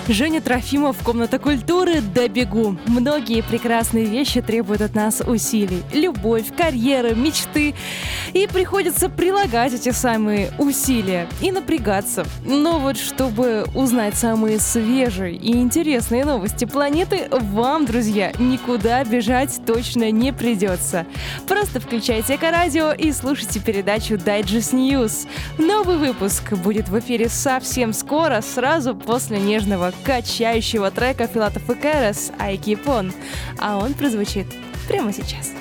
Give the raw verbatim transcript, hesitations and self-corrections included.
Женя Трофимов, «Комната культуры», добегу. Многие прекрасные вещи требуют от нас усилий. Любовь, карьера, мечты. И приходится прилагать эти самые усилия и напрягаться. Но вот чтобы узнать самые свежие и интересные новости планеты, вам, друзья, никуда бежать точно не придется. Просто включайте Эко-радио и слушайте передачу Digest News. Новый выпуск будет в эфире совсем скоро, сразу после нежного качающего трека Филатов и Кэрос «I Keep On», а он прозвучит прямо сейчас.